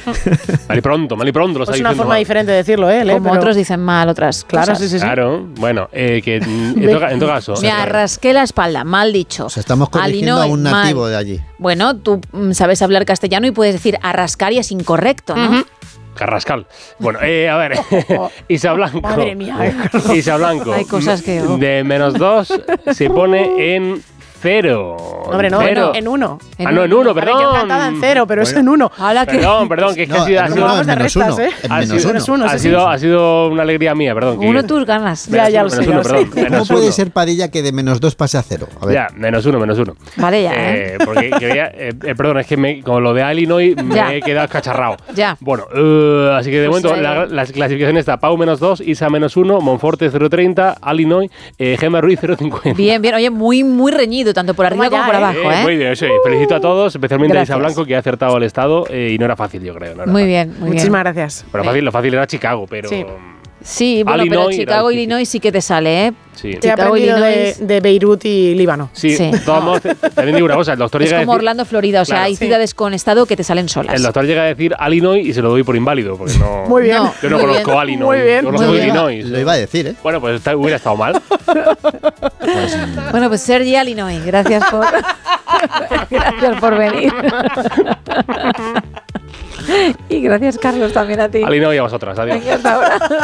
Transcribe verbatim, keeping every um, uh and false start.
Mal y pronto, mal y pronto lo está Es diciendo. una forma mal. diferente de decirlo, ¿eh? Como pero... otros dicen mal otras Claro, cosas. sí, sí, sí. Claro, bueno, eh, que en todo, en todo caso. Me arrasqué la espalda, mal dicho. O sea, estamos corrigiendo Alinoy, a un nativo mal. de allí. Bueno, tú mm, sabes hablar castellano y puedes decir arrascar y es incorrecto, ¿no? Uh-huh. Carrascal. Bueno, eh, a ver. Isa Blanco. Madre mía. Isa Blanco. Hay cosas que- oh. De menos dos se pone en cero. Hombre, no, Cero. en uno. Ah, no, en uno, Vale, perdón. yo encantada en cero, pero es Bueno. en uno. Hala que- Perdón, perdón, que es que No, ha sido, ha en sido, uno, vamos en de menos restas, uno. ¿eh? En ha menos sido- menos uno. uno, ha sí, sido, sí. ha sido una alegría mía, perdón. que- Uno tus ganas. Ya, ya lo menos sé, uno, ya lo perdón, sé. menos ¿Cómo puede uno. ser, Padilla, que de menos dos pase a cero? A ver. Ya, menos uno, menos uno. Vale, ya, ¿eh? Eh, porque quería, eh, eh, perdón, es que me, con lo de Illinois me Ya. he quedado cacharrado. Ya. Bueno, eh, así que de Pues, momento eh, la, la clasificación está Pau menos dos, Isa menos uno, Monforte cero coma treinta, Illinois, eh, Gemma Ruiz cero coma cincuenta. Bien, bien. Oye, muy, muy reñido, tanto por arriba Toma como ya, por ¿eh? abajo, ¿eh? Muy bien, sí. Felicito a todos, especialmente Gracias. a Isa Blanco, que ha acertado el estado eh, y no era fácil, yo creo. No era Muy fácil. bien, muy Muchísimas bien. gracias. Pero fácil, lo fácil era Chicago, pero. Sí. Sí, bueno, pero Illinois era Chicago, difícil. Illinois sí que te sale, ¿eh? Sí. He Chicago, aprendido de, Illinois. de Beirut y Líbano. Sí, Sí. de todos modos, también digo una cosa, el doctor Es llega como a decir, Orlando, Florida. O sea, Claro. hay Sí. ciudades con estado que te salen solas. el doctor llega a decir Illinois y se lo doy por inválido, porque no. Muy bien. No. Yo no Muy conozco bien. Illinois. Muy bien. Yo conozco Muy bien. Illinois. Lo iba a decir, ¿eh? Bueno, pues está- hubiera estado mal. Bueno, pues Sergi Illinois, gracias por gracias por venir. Y gracias, Carlos, también a ti. Illinois y a vosotras. Adiós. Venga, hasta ahora.